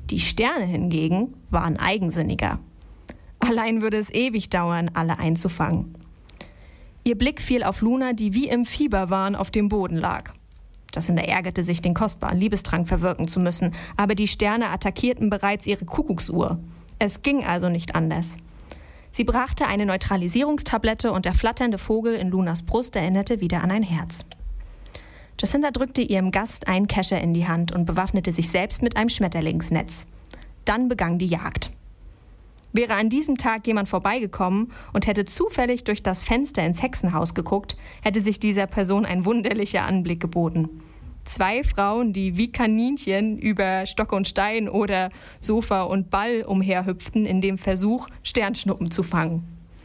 Die Sterne hingegen waren eigensinniger. Allein würde es ewig dauern, alle einzufangen. Ihr Blick fiel auf Luna, die wie im Fieberwahn auf dem Boden lag. Jacinda ärgerte sich, den kostbaren Liebestrank verwirken zu müssen, aber die Sterne attackierten bereits ihre Kuckucksuhr. Es ging also nicht anders. Sie brachte eine Neutralisierungstablette und der flatternde Vogel in Lunas Brust erinnerte wieder an ein Herz. Jacinda drückte ihrem Gast einen Kescher in die Hand und bewaffnete sich selbst mit einem Schmetterlingsnetz. Dann begann die Jagd. Wäre an diesem Tag jemand vorbeigekommen und hätte zufällig durch das Fenster ins Hexenhaus geguckt, hätte sich dieser Person ein wunderlicher Anblick geboten. 2 Frauen, die wie Kaninchen über Stock und Stein oder Sofa und Ball umherhüpften, in dem Versuch, Sternschnuppen zu fangen.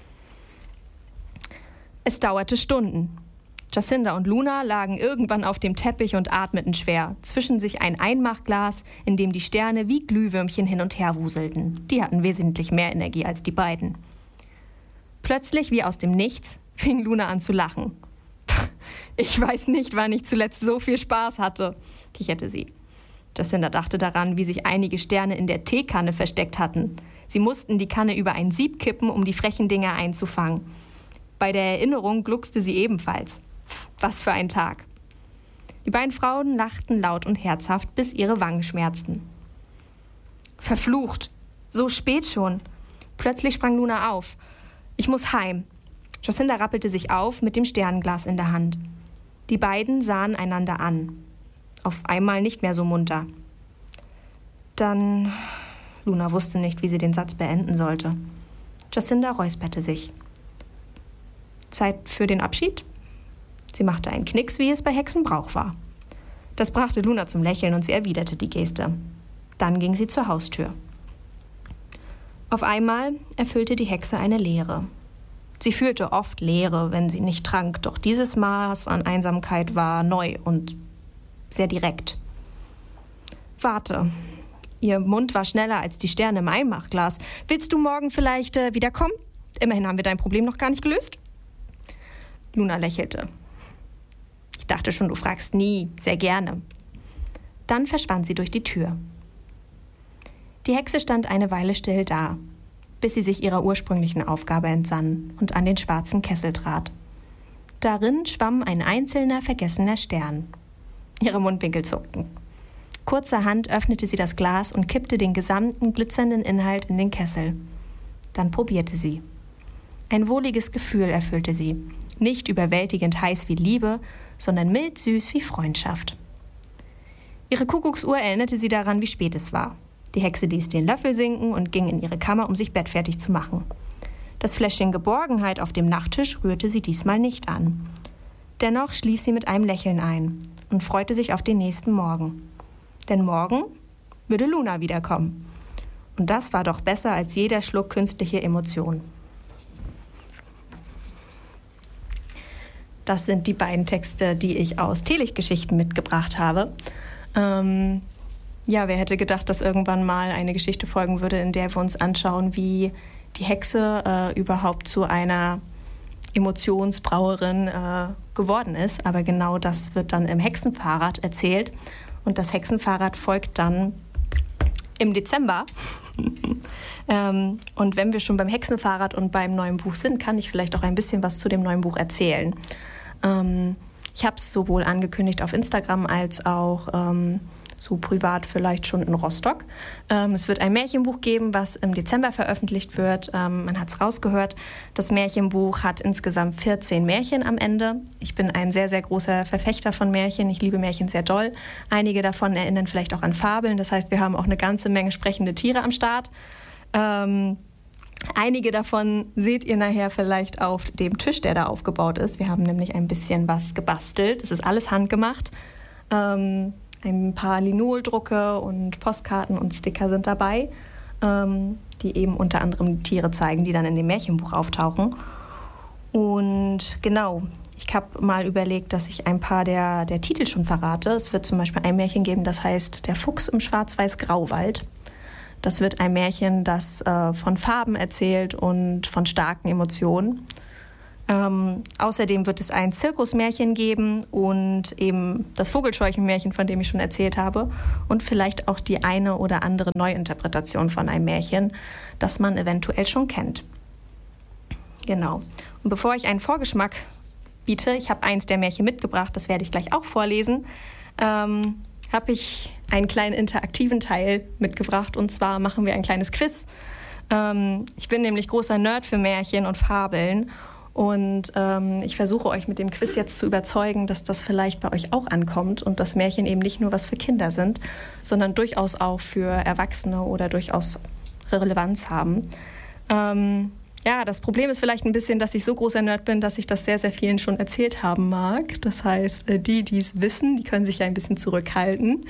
Es dauerte Stunden. Jacinda und Luna lagen irgendwann auf dem Teppich und atmeten schwer, zwischen sich ein Einmachglas, in dem die Sterne wie Glühwürmchen hin und her wuselten. Die hatten wesentlich mehr Energie als die beiden. Plötzlich, wie aus dem Nichts, fing Luna an zu lachen. »Ich weiß nicht, wann ich zuletzt so viel Spaß hatte«, kicherte sie. Jacinda dachte daran, wie sich einige Sterne in der Teekanne versteckt hatten. Sie mussten die Kanne über ein Sieb kippen, um die frechen Dinger einzufangen. Bei der Erinnerung gluckste sie ebenfalls. Was für ein Tag. Die beiden Frauen lachten laut und herzhaft, bis ihre Wangen schmerzten. Verflucht! So spät schon! Plötzlich sprang Luna auf. »Ich muss heim.« Jacinda rappelte sich auf, mit dem Sternenglas in der Hand. Die beiden sahen einander an. Auf einmal nicht mehr so munter. Dann... Luna wusste nicht, wie sie den Satz beenden sollte. Jacinda räusperte sich. »Zeit für den Abschied?« Sie machte einen Knicks, wie es bei Hexen Brauch war. Das brachte Luna zum Lächeln und sie erwiderte die Geste. Dann ging sie zur Haustür. Auf einmal erfüllte die Hexe eine Leere. Sie fühlte oft Leere, wenn sie nicht trank, doch dieses Maß an Einsamkeit war neu und sehr direkt. »Warte.« Ihr Mund war schneller als die Sterne im Einmachglas. »Willst du morgen vielleicht wiederkommen? Immerhin haben wir dein Problem noch gar nicht gelöst.« Luna lächelte. »Ich dachte schon, du fragst nie. Sehr gerne.« Dann verschwand sie durch die Tür. Die Hexe stand eine Weile still da, bis sie sich ihrer ursprünglichen Aufgabe entsann und an den schwarzen Kessel trat. Darin schwamm ein einzelner, vergessener Stern. Ihre Mundwinkel zuckten. Kurzerhand öffnete sie das Glas und kippte den gesamten glitzernden Inhalt in den Kessel. Dann probierte sie. Ein wohliges Gefühl erfüllte sie. Nicht überwältigend heiß wie Liebe, sondern mild süß wie Freundschaft. Ihre Kuckucksuhr erinnerte sie daran, wie spät es war. Die Hexe ließ den Löffel sinken und ging in ihre Kammer, um sich bettfertig zu machen. Das Fläschchen Geborgenheit auf dem Nachttisch rührte sie diesmal nicht an. Dennoch schlief sie mit einem Lächeln ein und freute sich auf den nächsten Morgen. Denn morgen würde Luna wiederkommen. Und das war doch besser als jeder Schluck künstliche Emotion. Das sind die beiden Texte, die ich aus Teelichtgeschichten mitgebracht habe. Wer hätte gedacht, dass irgendwann mal eine Geschichte folgen würde, in der wir uns anschauen, wie die Hexe überhaupt zu einer Emotionsbrauerin geworden ist. Aber genau das wird dann im Hexenfahrrad erzählt. Und das Hexenfahrrad folgt dann im Dezember. Und wenn wir schon beim Hexenfahrrad und beim neuen Buch sind, kann ich vielleicht auch ein bisschen was zu dem neuen Buch erzählen. Ich habe es sowohl angekündigt auf Instagram als auch so privat vielleicht schon in Rostock. Es wird ein Märchenbuch geben, was im Dezember veröffentlicht wird. Man hat es rausgehört. Das Märchenbuch hat insgesamt 14 Märchen am Ende. Ich bin ein sehr, sehr großer Verfechter von Märchen. Ich liebe Märchen sehr doll. Einige davon erinnern vielleicht auch an Fabeln. Das heißt, wir haben auch eine ganze Menge sprechende Tiere am Start. Einige davon seht ihr nachher vielleicht auf dem Tisch, der da aufgebaut ist. Wir haben nämlich ein bisschen was gebastelt. Es ist alles handgemacht. Ein paar Linoldrucke und Postkarten und Sticker sind dabei, die eben unter anderem die Tiere zeigen, die dann in dem Märchenbuch auftauchen. Und genau, ich habe mal überlegt, dass ich ein paar der Titel schon verrate. Es wird zum Beispiel ein Märchen geben, das heißt Der Fuchs im Schwarz-Weiß-Grauwald. Das wird ein Märchen, das von Farben erzählt und von starken Emotionen. Außerdem wird es ein Zirkusmärchen geben und eben das Vogelscheuchenmärchen, von dem ich schon erzählt habe, und vielleicht auch die eine oder andere Neuinterpretation von einem Märchen, das man eventuell schon kennt. Genau. Und bevor ich einen Vorgeschmack biete, ich habe eins der Märchen mitgebracht, das werde ich gleich auch vorlesen, habe ich einen kleinen interaktiven Teil mitgebracht, und zwar machen wir ein kleines Quiz. Ich bin nämlich großer Nerd für Märchen und Fabeln. Und ich versuche euch mit dem Quiz jetzt zu überzeugen, dass das vielleicht bei euch auch ankommt und dass Märchen eben nicht nur was für Kinder sind, sondern durchaus auch für Erwachsene oder durchaus Relevanz haben. Das Problem ist vielleicht ein bisschen, dass ich so großer Nerd bin, dass ich das sehr, sehr vielen schon erzählt haben mag. Das heißt, die es wissen, die können sich ja ein bisschen zurückhalten.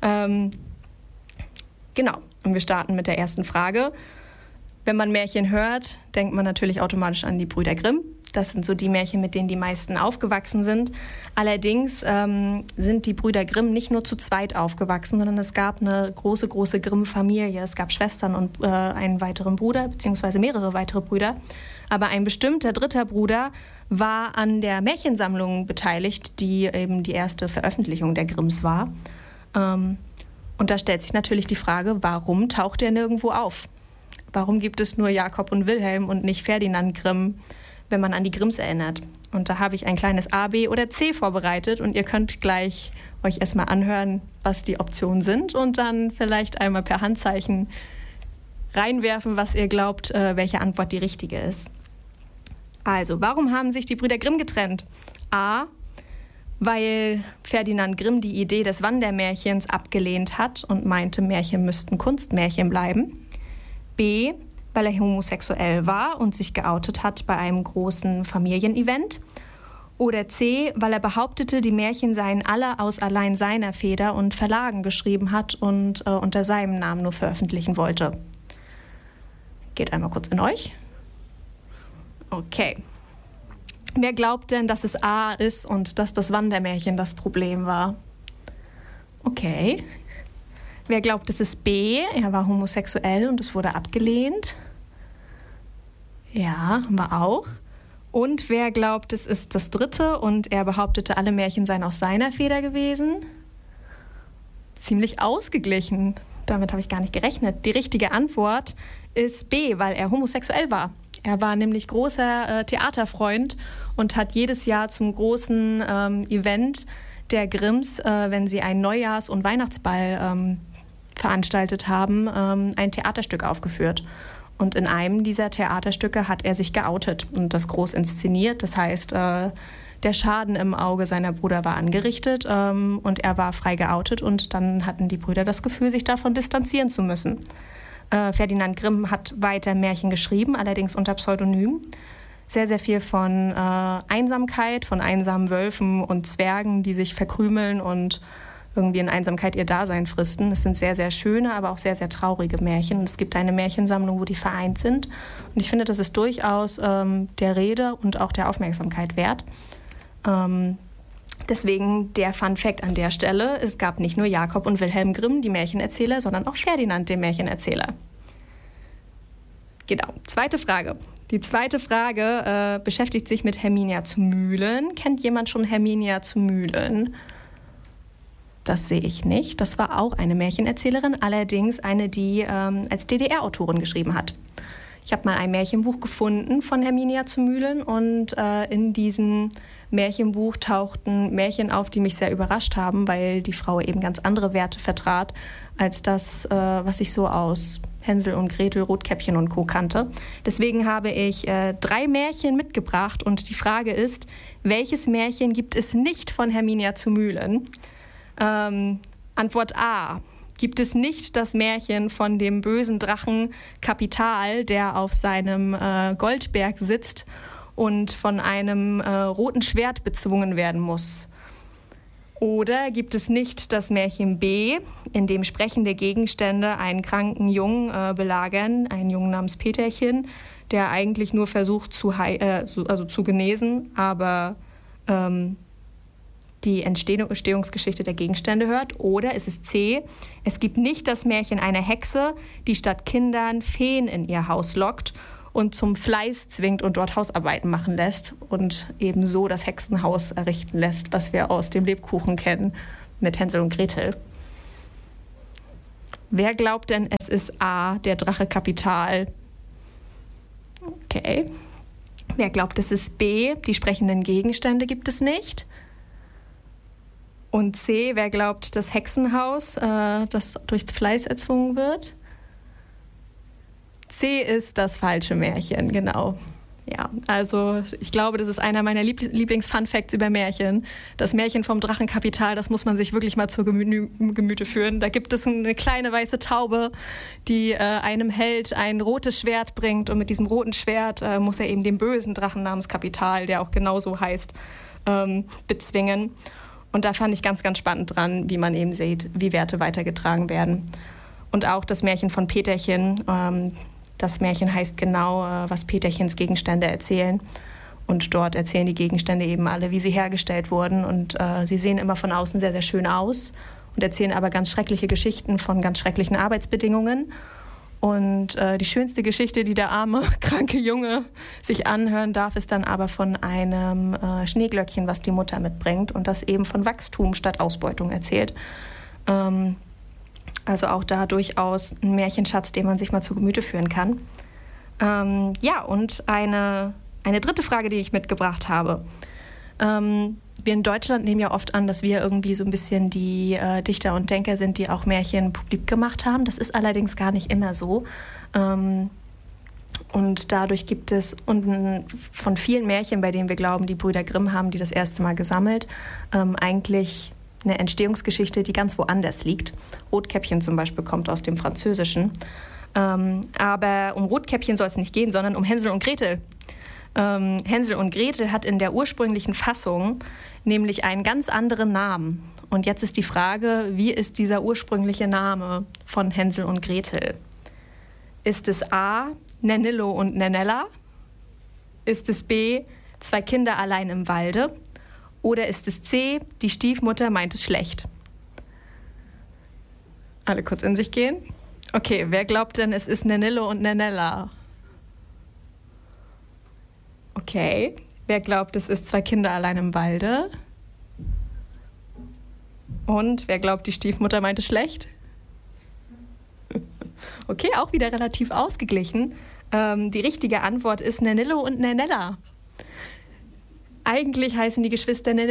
Genau, und wir starten mit der ersten Frage. Wenn man Märchen hört, denkt man natürlich automatisch an die Brüder Grimm. Das sind so die Märchen, mit denen die meisten aufgewachsen sind. Allerdings sind die Brüder Grimm nicht nur zu zweit aufgewachsen, sondern es gab eine große, große Grimm-Familie. Es gab Schwestern und einen weiteren Bruder, beziehungsweise mehrere weitere Brüder. Aber ein bestimmter dritter Bruder war an der Märchensammlung beteiligt, die eben die erste Veröffentlichung der Grimms war. Und da stellt sich natürlich die Frage, warum taucht er nirgendwo auf? Warum gibt es nur Jakob und Wilhelm und nicht Ferdinand Grimm, wenn man an die Grimms erinnert? Und da habe ich ein kleines A, B oder C vorbereitet und ihr könnt gleich euch erstmal anhören, was die Optionen sind und dann vielleicht einmal per Handzeichen reinwerfen, was ihr glaubt, welche Antwort die richtige ist. Also, warum haben sich die Brüder Grimm getrennt? A, weil Ferdinand Grimm die Idee des Wandermärchens abgelehnt hat und meinte, Märchen müssten Kunstmärchen bleiben. B, weil er homosexuell war und sich geoutet hat bei einem großen Familienevent. Oder C, weil er behauptete, die Märchen seien alle aus allein seiner Feder und Verlagen geschrieben hat und unter seinem Namen nur veröffentlichen wollte. Geht einmal kurz in euch. Okay. Wer glaubt denn, dass es A ist und dass das Wandermärchen das Problem war? Okay. Wer glaubt, es ist B? Er war homosexuell und es wurde abgelehnt. Ja, haben wir auch. Und wer glaubt, es ist das dritte und er behauptete, alle Märchen seien aus seiner Feder gewesen? Ziemlich ausgeglichen. Damit habe ich gar nicht gerechnet. Die richtige Antwort ist B, weil er homosexuell war. Er war nämlich großer Theaterfreund und hat jedes Jahr zum großen Event der Grimms, wenn sie einen Neujahrs- und Weihnachtsball veranstaltet haben, ein Theaterstück aufgeführt. Und in einem dieser Theaterstücke hat er sich geoutet und das groß inszeniert. Das heißt, der Schaden im Auge seiner Brüder war angerichtet und er war frei geoutet. Und dann hatten die Brüder das Gefühl, sich davon distanzieren zu müssen. Ferdinand Grimm hat weiter Märchen geschrieben, allerdings unter Pseudonym. Sehr, sehr viel von Einsamkeit, von einsamen Wölfen und Zwergen, die sich verkrümeln und irgendwie in Einsamkeit ihr Dasein fristen. Es sind sehr, sehr schöne, aber auch sehr, sehr traurige Märchen. Und es gibt eine Märchensammlung, wo die vereint sind. Und ich finde, das ist durchaus der Rede und auch der Aufmerksamkeit wert. Deswegen der Fun-Fact an der Stelle: Es gab nicht nur Jakob und Wilhelm Grimm, die Märchenerzähler, sondern auch Ferdinand, den Märchenerzähler. Genau, zweite Frage. Die zweite Frage beschäftigt sich mit Herminia zu Mühlen. Kennt jemand schon Herminia zu Mühlen? Das sehe ich nicht. Das war auch eine Märchenerzählerin, allerdings eine, die als DDR-Autorin geschrieben hat. Ich habe mal ein Märchenbuch gefunden von Herminia zu Mühlen und in diesem Märchenbuch tauchten Märchen auf, die mich sehr überrascht haben, weil die Frau eben ganz andere Werte vertrat als das, was ich so aus Hänsel und Gretel, Rotkäppchen und Co. kannte. Deswegen habe ich 3 Märchen mitgebracht und die Frage ist, welches Märchen gibt es nicht von Herminia zu Mühlen? Antwort A. Gibt es nicht das Märchen von dem bösen Drachen Kapital, der auf seinem Goldberg sitzt und von einem roten Schwert bezwungen werden muss? Oder gibt es nicht das Märchen B, in dem sprechende Gegenstände einen kranken Jungen belagern, einen Jungen namens Peterchen, der eigentlich nur versucht zu genesen, aber die Entstehungsgeschichte der Gegenstände hört? Oder ist es C, es gibt nicht das Märchen einer Hexe, die statt Kindern Feen in ihr Haus lockt und zum Fleiß zwingt und dort Hausarbeiten machen lässt und ebenso das Hexenhaus errichten lässt, was wir aus dem Lebkuchen kennen mit Hänsel und Gretel. Wer glaubt denn, es ist A, der Drache Kapital? Okay. Wer glaubt, es ist B, die sprechenden Gegenstände gibt es nicht? Und C, wer glaubt, das Hexenhaus, das durchs Fleiß erzwungen wird? C ist das falsche Märchen, genau. Ja, also ich glaube, das ist einer meiner Lieblings-Fun-Facts über Märchen. Das Märchen vom Drachenkapital, das muss man sich wirklich mal zu Gemüte führen. Da gibt es eine kleine weiße Taube, die einem Held ein rotes Schwert bringt. Und mit diesem roten Schwert muss er eben den bösen Drachen namens Kapital, der auch genauso heißt, bezwingen. Und da fand ich ganz, ganz spannend dran, wie man eben sieht, wie Werte weitergetragen werden. Und auch das Märchen von Peterchen. Das Märchen heißt genau, was Peterchens Gegenstände erzählen. Und dort erzählen die Gegenstände eben alle, wie sie hergestellt wurden. Und sie sehen immer von außen sehr, sehr schön aus und erzählen aber ganz schreckliche Geschichten von ganz schrecklichen Arbeitsbedingungen. Und die schönste Geschichte, die der arme, kranke Junge sich anhören darf, ist dann aber von einem Schneeglöckchen, was die Mutter mitbringt und das eben von Wachstum statt Ausbeutung erzählt. Also auch da durchaus ein Märchenschatz, den man sich mal zu Gemüte führen kann. Ja, und eine dritte Frage, die ich mitgebracht habe. Wir in Deutschland nehmen ja oft an, dass wir irgendwie so ein bisschen die Dichter und Denker sind, die auch Märchen publik gemacht haben. Das ist allerdings gar nicht immer so. Und dadurch gibt es von vielen Märchen, bei denen wir glauben, die Brüder Grimm haben die das erste Mal gesammelt, eigentlich eine Entstehungsgeschichte, die ganz woanders liegt. Rotkäppchen zum Beispiel kommt aus dem Französischen. Aber um Rotkäppchen soll es nicht gehen, sondern um Hänsel und Gretel. Hänsel und Gretel hat in der ursprünglichen Fassung nämlich einen ganz anderen Namen. Und jetzt ist die Frage, wie ist dieser ursprüngliche Name von Hänsel und Gretel? Ist es A, Nennillo und Nennella? Ist es B, zwei Kinder allein im Walde? Oder ist es C, die Stiefmutter meint es schlecht? Alle kurz in sich gehen. Okay, wer glaubt denn, es ist Nennillo und Nennella? Okay, wer glaubt, es ist zwei Kinder allein im Walde? Und wer glaubt, die Stiefmutter meint es schlecht? Okay, auch wieder relativ ausgeglichen. Die richtige Antwort ist Nennillo und Nennella. Eigentlich heißen die Geschwister